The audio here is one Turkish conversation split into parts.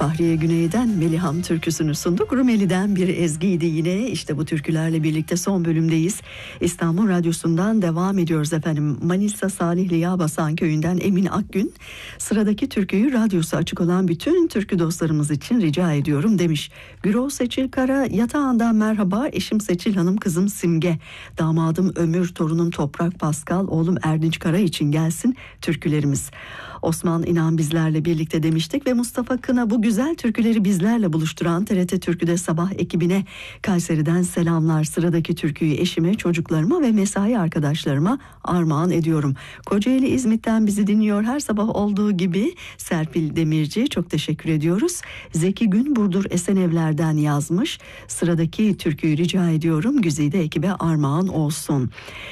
Fahriye Güney'den Meliham türküsünü sunduk. Rumeli'den bir ezgiydi yine. İşte bu türkülerle birlikte son bölümdeyiz. İstanbul Radyosu'ndan devam ediyoruz efendim. Manisa Salihli Yağbasan köyünden Emin Akgün. Sıradaki türküyü radyosu açık olan bütün türkü dostlarımız için rica ediyorum demiş. Gürol Seçil Kara, yatağından merhaba, eşim Seçil Hanım, kızım Simge, damadım Ömür, torunum Toprak Pascal, oğlum Erdinç Kara için gelsin türkülerimiz. Osman İnan bizlerle birlikte demiştik ve Mustafa Kına bu güzel türküleri bizlerle buluşturan TRT Türkü'de sabah ekibine Kayseri'den selamlar. Sıradaki türküyü eşime, çocuklarıma ve mesai arkadaşlarıma armağan ediyorum. Kocaeli İzmit'ten bizi dinliyor her sabah olduğu gibi Serpil Demirci, çok teşekkür ediyoruz. Zeki Gün Burdur Esenevler'den yazmış. Sıradaki türküyü rica ediyorum, Güzide ekibe armağan olsun.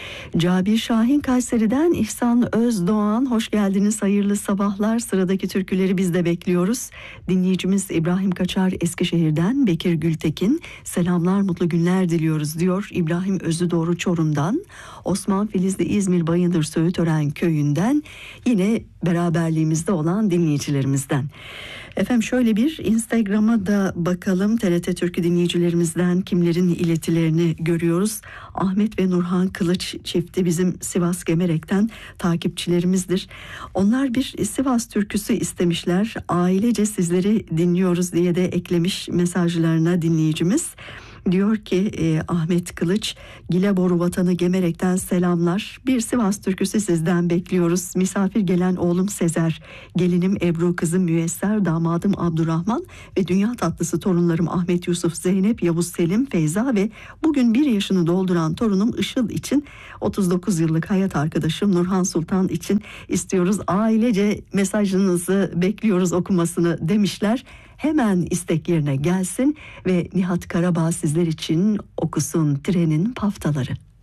Cabir Şahin Kayseri'den, İhsan Özdoğan, hoş geldiniz, hayırlı sabahlar. Sıradaki türküleri biz de bekliyoruz. Dinleyicimiz İbrahim Kaçar Eskişehir'den, Bekir Gültekin, selamlar, mutlu günler diliyoruz diyor. İbrahim Özüdoğru Çorum'dan, Osman Filizli İzmir Bayındır Söğütören köyünden, yine beraberliğimizde olan dinleyicilerimizden. Efendim şöyle bir Instagram'a da bakalım. TRT Türkü dinleyicilerimizden kimlerin iletilerini görüyoruz. Ahmet ve Nurhan Kılıç çifti bizim Sivas Gemerek'ten takipçilerimizdir. Onlar bir Sivas türküsü istemişler. Ailece sizleri dinliyoruz diye de eklemiş mesajlarına dinleyicimiz. Diyor ki Ahmet Kılıç, Gileboru vatanı Gemerek'ten selamlar. Bir Sivas türküsü sizden bekliyoruz. Misafir gelen oğlum Sezer, gelinim Ebru, kızım Müyesser, damadım Abdurrahman ve dünya tatlısı torunlarım Ahmet, Yusuf, Zeynep, Yavuz, Selim, Feyza ve bugün 1 yaşını dolduran torunum Işıl için 39 yıllık hayat arkadaşım Nurhan Sultan için istiyoruz. Ailece mesajınızı bekliyoruz okumasını demişler. Hemen istek yerine gelsin ve Nihat Karabağ sizler için okusun Trenin Paftaları.